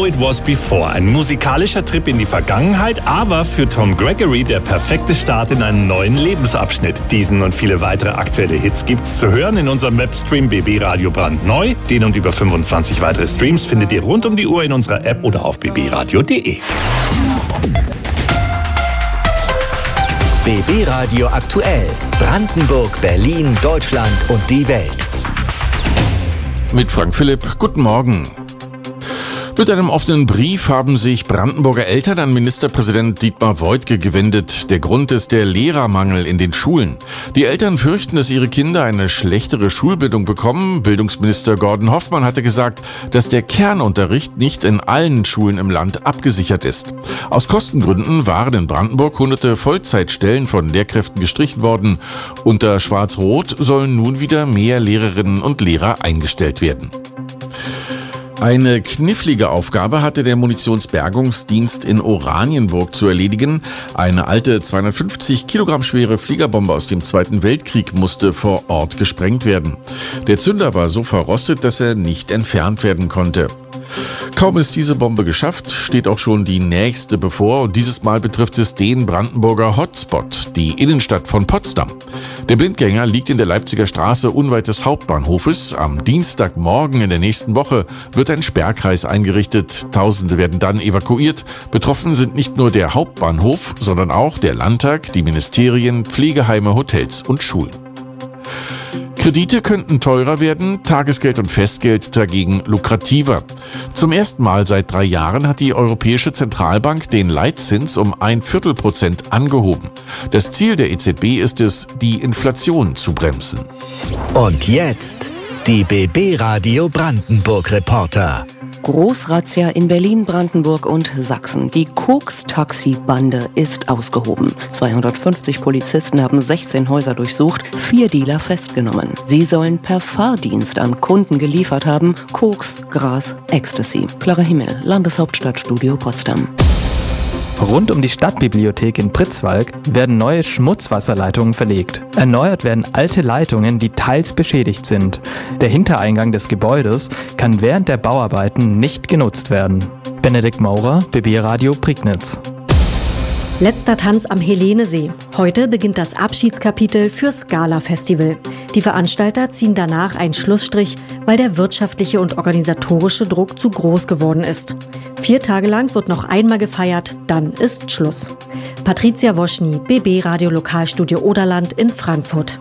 It Was Before. Ein musikalischer Trip in die Vergangenheit, aber für Tom Gregory der perfekte Start in einen neuen Lebensabschnitt. Diesen und viele weitere aktuelle Hits gibt's zu hören in unserem Webstream BB Radio brandneu. Den und über 25 weitere Streams findet ihr rund um die Uhr in unserer App oder auf bbradio.de. BB Radio aktuell. Brandenburg, Berlin, Deutschland und die Welt. Mit Frank Philipp, guten Morgen. Mit einem offenen Brief haben sich Brandenburger Eltern an Ministerpräsident Dietmar Woidke gewendet. Der Grund ist der Lehrermangel in den Schulen. Die Eltern fürchten, dass ihre Kinder eine schlechtere Schulbildung bekommen. Bildungsminister Gordon Hoffmann hatte gesagt, dass der Kernunterricht nicht in allen Schulen im Land abgesichert ist. Aus Kostengründen waren in Brandenburg hunderte Vollzeitstellen von Lehrkräften gestrichen worden. Unter Schwarz-Rot sollen nun wieder mehr Lehrerinnen und Lehrer eingestellt werden. Eine knifflige Aufgabe hatte der Munitionsbergungsdienst in Oranienburg zu erledigen. Eine alte 250 Kilogramm schwere Fliegerbombe aus dem Zweiten Weltkrieg musste vor Ort gesprengt werden. Der Zünder war so verrostet, dass er nicht entfernt werden konnte. Kaum ist diese Bombe geschafft, steht auch schon die nächste bevor. Und dieses Mal betrifft es den Brandenburger Hotspot, die Innenstadt von Potsdam. Der Blindgänger liegt in der Leipziger Straße unweit des Hauptbahnhofes. Am Dienstagmorgen in der nächsten Woche wird ein Sperrkreis eingerichtet. Tausende werden dann evakuiert. Betroffen sind nicht nur der Hauptbahnhof, sondern auch der Landtag, die Ministerien, Pflegeheime, Hotels und Schulen. Kredite könnten teurer werden, Tagesgeld und Festgeld dagegen lukrativer. Zum ersten Mal seit 3 Jahren hat die Europäische Zentralbank den Leitzins um 0,25% angehoben. Das Ziel der EZB ist es, die Inflation zu bremsen. Und jetzt die BB Radio Brandenburg Reporter. Großrazzia in Berlin, Brandenburg und Sachsen. Die Koks-Taxi-Bande ist ausgehoben. 250 Polizisten haben 16 Häuser durchsucht, 4 Dealer festgenommen. Sie sollen per Fahrdienst an Kunden geliefert haben. Koks, Gras, Ecstasy. Clara Himmel, Landeshauptstadtstudio Potsdam. Rund um die Stadtbibliothek in Pritzwalk werden neue Schmutzwasserleitungen verlegt. Erneuert werden alte Leitungen, die teils beschädigt sind. Der Hintereingang des Gebäudes kann während der Bauarbeiten nicht genutzt werden. Benedikt Maurer, BB Radio Prignitz. Letzter Tanz am Helenesee. Heute beginnt das Abschiedskapitel fürs Gala-Festival. Die Veranstalter ziehen danach einen Schlussstrich, weil der wirtschaftliche und organisatorische Druck zu groß geworden ist. 4 Tage lang wird noch einmal gefeiert, dann ist Schluss. Patricia Woschny, BB Radio Lokalstudio Oderland in Frankfurt.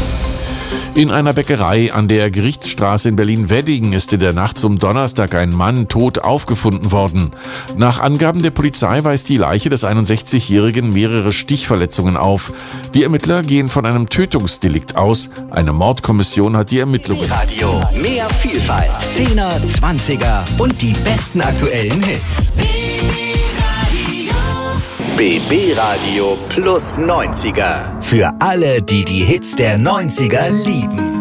In einer Bäckerei an der Gerichtsstraße in Berlin-Wedding ist in der Nacht zum Donnerstag ein Mann tot aufgefunden worden. Nach Angaben der Polizei weist die Leiche des 61-Jährigen mehrere Stichverletzungen auf. Die Ermittler gehen von einem Tötungsdelikt aus. Eine Mordkommission hat die Ermittlungen. Radio, mehr Vielfalt, 10er, 20er und die besten aktuellen Hits. BB Radio plus 90er. Für alle, die die Hits der 90er lieben.